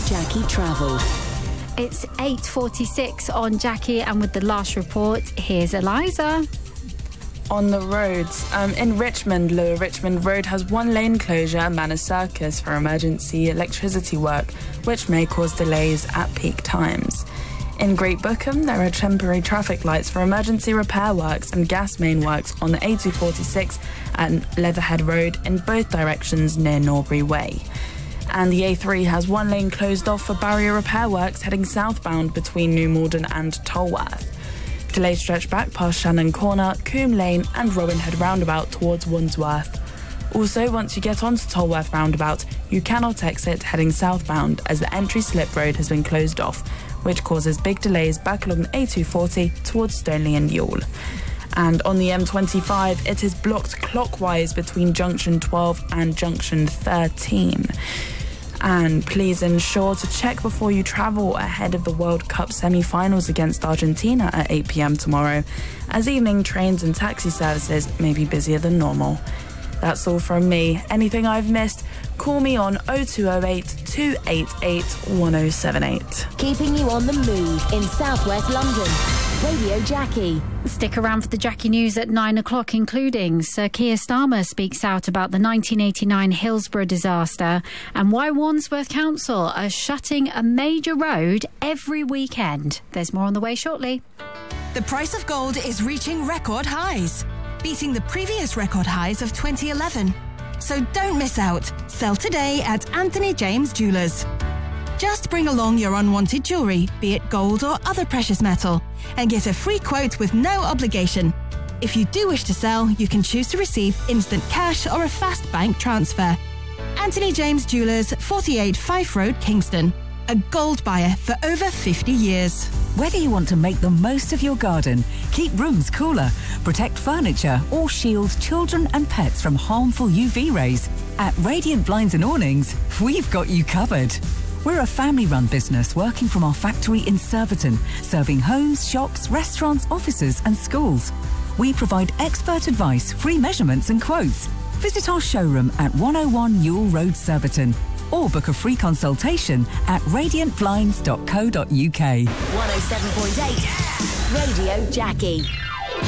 Jackie Travel. It's 8:46 on Jackie, and with the last report, here's Eliza. On the roads, in Richmond, Lower Richmond Road has one lane closure at Manor Circus for emergency electricity work, which may cause delays at peak times. In Great Bookham, there are temporary traffic lights for emergency repair works and gas main works on the A246 and Leatherhead Road in both directions near Norbury Way. And the A3 has one lane closed off for barrier repair works heading southbound between New Malden and Tolworth. Delays stretch back past Shannon Corner, Coombe Lane and Rowan Head roundabout towards Wandsworth. Also, once you get onto Tolworth roundabout, you cannot exit heading southbound as the entry slip road has been closed off, which causes big delays back along the A240 towards Stoneleigh and Youghal. And on the M25, it is blocked clockwise between Junction 12 and Junction 13. And please ensure to check before you travel ahead of the World Cup semi-finals against Argentina at 8 p.m. tomorrow, as evening trains and taxi services may be busier than normal. That's all from me. Anything I've missed, call me on 0208 288 1078. Keeping you on the move in southwest London. Radio Jackie. Stick around for the Jackie News at 9 o'clock, including Sir Keir Starmer speaks out about the 1989 Hillsborough disaster and why Wandsworth Council are shutting a major road every weekend. There's more on the way shortly. The price of gold is reaching record highs, beating the previous record highs of 2011. So don't miss out. Sell today at Anthony James Jewellers. Just bring along your unwanted jewellery, be it gold or other precious metal, and get a free quote with no obligation. If you do wish to sell, you can choose to receive instant cash or a fast bank transfer. Anthony James Jewellers, 48 Fife Road, Kingston. A gold buyer for over 50 years. Whether you want to make the most of your garden, keep rooms cooler, protect furniture, or shield children and pets from harmful UV rays, at Radiant Blinds and Awnings, we've got you covered. We're a family-run business working from our factory in Surbiton, serving homes, shops, restaurants, offices and schools. We provide expert advice, free measurements and quotes. Visit our showroom at 101 Ewell Road, Surbiton, or book a free consultation at radiantblinds.co.uk. 107.8 Radio Jackie.